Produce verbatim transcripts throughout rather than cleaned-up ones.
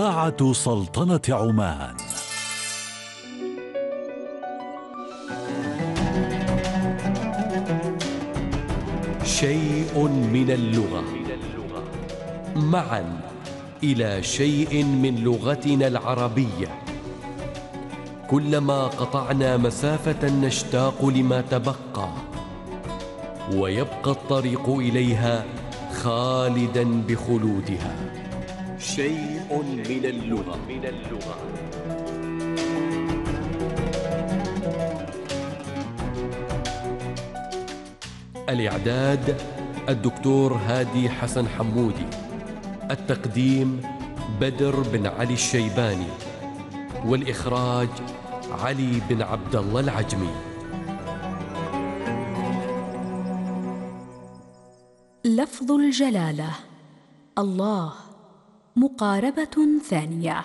إذاعة سلطنة عمان. شيء من اللغة، معا إلى شيء من لغتنا العربية. كلما قطعنا مسافة نشتاق لما تبقى، ويبقى الطريق إليها خالدا بخلودها. شيء من اللغة. الإعداد الدكتور هادي حسن حمودي. التقديم بدر بن علي الشيباني. والإخراج علي بن عبد الله العجمي. لفظ الجلالة الله، مقاربة ثانية.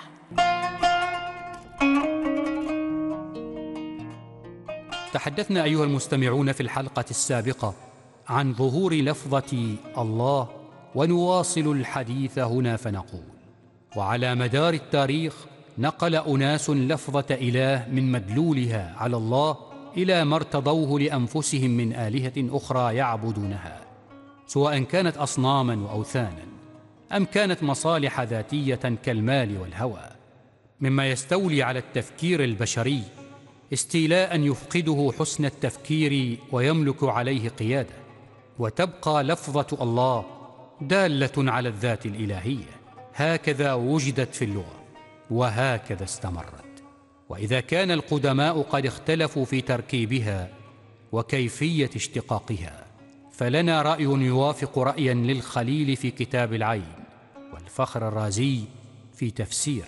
تحدثنا أيها المستمعون في الحلقة السابقة عن ظهور لفظة الله، ونواصل الحديث هنا فنقول: وعلى مدار التاريخ نقل أناس لفظة إله من مدلولها على الله إلى ما ارتضوه لأنفسهم من آلهة أخرى يعبدونها، سواء كانت أصناما وأوثانا أم كانت مصالح ذاتية كالمال والهوى، مما يستولي على التفكير البشري استيلاء يفقده حسن التفكير ويملك عليه قيادة. وتبقى لفظة الله دالة على الذات الإلهية، هكذا وجدت في اللغة وهكذا استمرت. وإذا كان القدماء قد اختلفوا في تركيبها وكيفية اشتقاقها، فلنا رأي يوافق رأيا للخليل في كتاب العين، والفخر الرازي في تفسيره،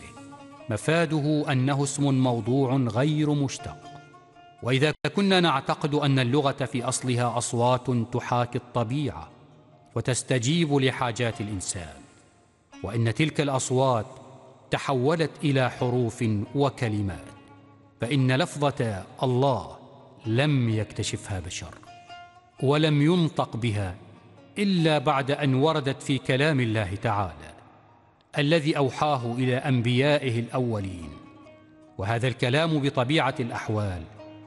مفاده أنه اسم موضوع غير مشتق. وإذا كنا نعتقد أن اللغة في أصلها أصوات تحاكي الطبيعة وتستجيب لحاجات الإنسان، وإن تلك الأصوات تحولت إلى حروف وكلمات، فإن لفظة الله لم يكتشفها بشر، ولم ينطق بها إلا بعد أن وردت في كلام الله تعالى الذي أوحاه إلى أنبيائه الأولين. وهذا الكلام بطبيعة الأحوال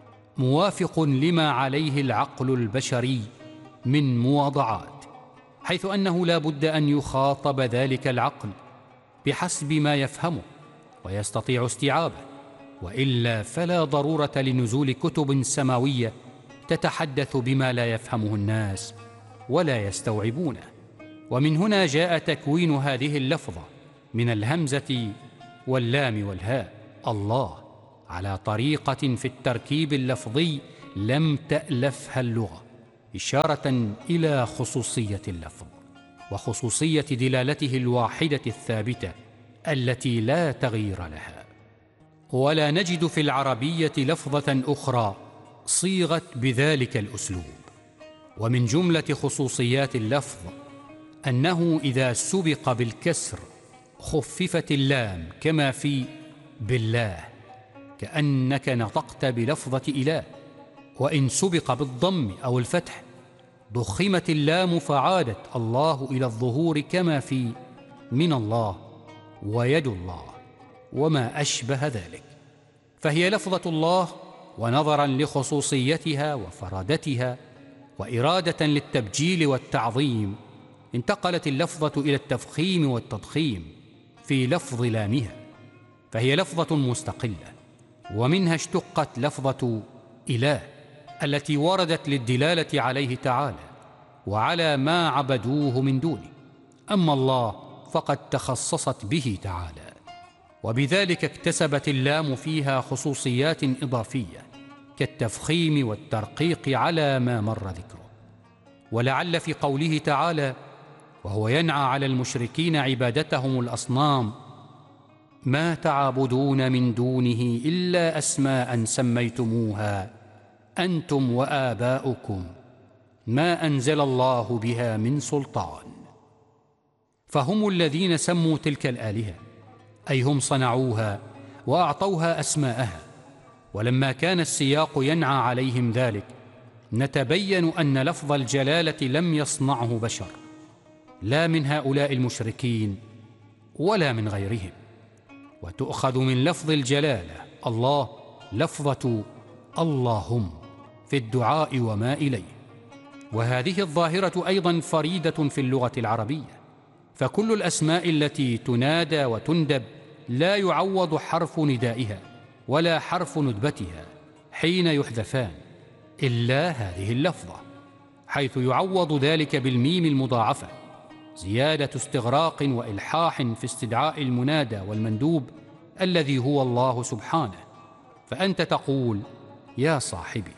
موافق لما عليه العقل البشري من مواضعات، حيث أنه لا بد أن يخاطب ذلك العقل بحسب ما يفهمه ويستطيع استيعابه، وإلا فلا ضرورة لنزول كتب سماوية تتحدث بما لا يفهمه الناس ولا يستوعبونه. ومن هنا جاء تكوين هذه اللفظة من الهمزة واللام والهاء، الله، على طريقة في التركيب اللفظي لم تألفها اللغة، إشارة إلى خصوصية اللفظ وخصوصية دلالته الواحدة الثابتة التي لا تغيير لها. ولا نجد في العربية لفظة أخرى صيغت بذلك الأسلوب. ومن جملة خصوصيات اللفظ أنه إذا سبق بالكسر خففت اللام، كما في بالله، كأنك نطقت بلفظة إله. وإن سبق بالضم أو الفتح ضخمت اللام فعادت الله إلى الظهور، كما في من الله ويد الله وما أشبه ذلك. فهي لفظة الله، ونظرا لخصوصيتها وفرادتها وإرادة للتبجيل والتعظيم انتقلت اللفظة إلى التفخيم والتضخيم في لفظ لامها، فهي لفظة مستقلة. ومنها اشتقت لفظة إله التي وردت للدلالة عليه تعالى وعلى ما عبدوه من دونه. أما الله فقد تخصصت به تعالى، وبذلك اكتسبت اللام فيها خصوصيات إضافية كالتفخيم والترقيق على ما مر ذكره. ولعل في قوله تعالى وهو ينعى على المشركين عبادتهم الأصنام: ما تعبدون من دونه إلا أسماء سميتموها أنتم وآباؤكم ما أنزل الله بها من سلطان، فهم الذين سموا تلك الآلهة، أي هم صنعوها وأعطوها أسماءها. ولما كان السياق ينعى عليهم ذلك، نتبين أن لفظ الجلالة لم يصنعه بشر، لا من هؤلاء المشركين ولا من غيرهم، وتؤخذ من لفظ الجلالة الله لفظة اللهم في الدعاء وما إليه. وهذه الظاهرة أيضا فريدة في اللغة العربية، فكل الأسماء التي تنادى وتندب لا يعوض حرف ندائها ولا حرف ندبتها حين يحذفان إلا هذه اللفظة، حيث يعوض ذلك بالميم المضاعفة، زيادة استغراق وإلحاح في استدعاء المنادى والمندوب الذي هو الله سبحانه. فأنت تقول يا صاحبي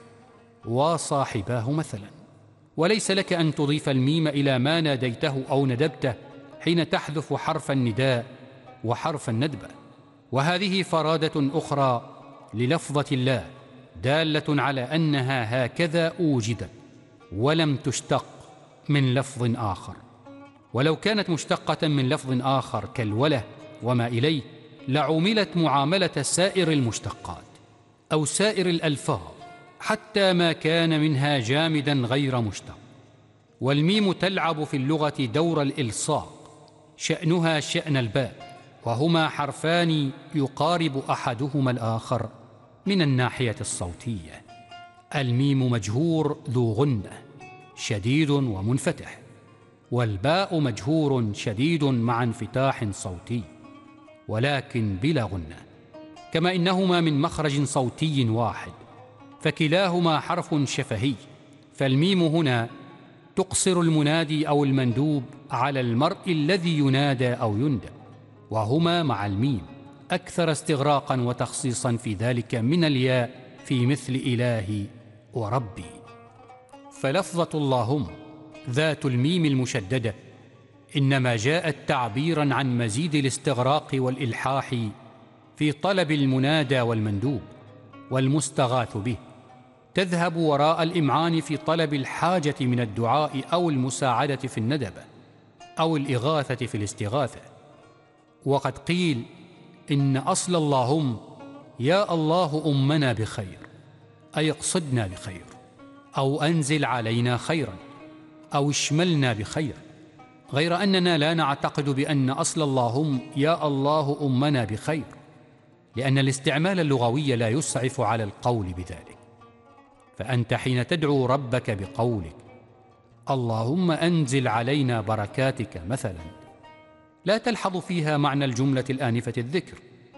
وصاحباه مثلا، وليس لك أن تضيف الميم إلى ما ناديته أو ندبته حين تحذف حرف النداء وحرف الندبة. وهذه فرادة أخرى للفظة الله دالة على أنها هكذا أوجدت ولم تشتق من لفظ آخر. ولو كانت مشتقة من لفظ آخر كالوله وما إليه لعملت معاملة سائر المشتقات أو سائر الألفاظ حتى ما كان منها جامدا غير مشتق. والميم تلعب في اللغة دور الإلصاق، شأنها شأن الباء، وهما حرفان يقارب أحدهما الآخر من الناحية الصوتية. الميم مجهور ذو غنة شديد ومنفتح، والباء مجهور شديد مع انفتاح صوتي ولكن بلا غنة، كما إنهما من مخرج صوتي واحد، فكلاهما حرف شفهي. فالميم هنا تقصر المنادي أو المندوب على المرء الذي ينادى أو يندب، وهما مع الميم أكثر استغراقا وتخصيصا في ذلك من الياء في مثل إلهي وربي. فلفظة اللهم ذات الميم المشددة إنما جاءت تعبيرا عن مزيد الاستغراق والإلحاح في طلب المنادى والمندوب والمستغاث به، تذهب وراء الإمعان في طلب الحاجة من الدعاء أو المساعدة في الندبة أو الإغاثة في الاستغاثة. وقد قيل إن أصل اللهم يا الله أمنا بخير، أي اقصدنا بخير، أو أنزل علينا خيرا، أو اشملنا بخير، غير أننا لا نعتقد بأن أصل اللهم يا الله أمنا بخير، لأن الاستعمال اللغوي لا يسعف على القول بذلك. فأنت حين تدعو ربك بقولك اللهم أنزل علينا بركاتك مثلا، لا تلحظ فيها معنى الجملة الآنفة الذكر،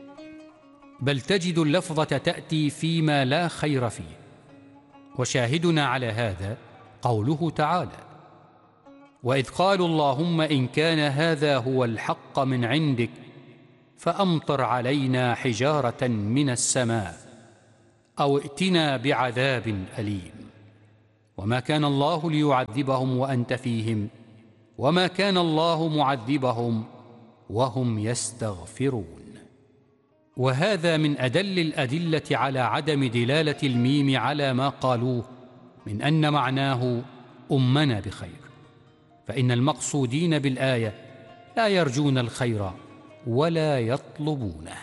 بل تجد اللفظة تأتي فيما لا خير فيه. وشاهدنا على هذا قوله تعالى وإذ قالوا اللهم إن كان هذا هو الحق من عندك فأمطر علينا حجارة من السماء أو ائتنا بعذاب أليم. وما كان الله ليعذبهم وأنت فيهم وما كان الله معذبهم وهم يستغفرون. وهذا من أدل الأدلة على عدم دلالة الميم على ما قالوه من أن معناه أمنا بخير، فإن المقصودين بالآية لا يرجون الخير ولا يطلبونه.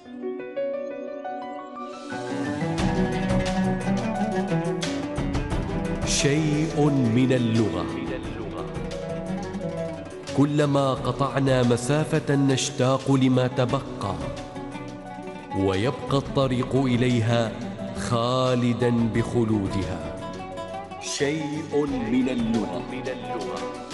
شيء من اللغة. كلما قطعنا مسافة نشتاق لما تبقى، ويبقى الطريق إليها خالدا بخلودها. شيء من اللغة.